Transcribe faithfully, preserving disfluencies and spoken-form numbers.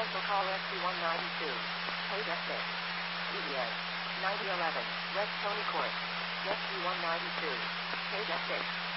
Rental call S C one ninety-two. Page F six. D D A. ninety eleven. West Stony Court. S C one ninety-two. Page F six.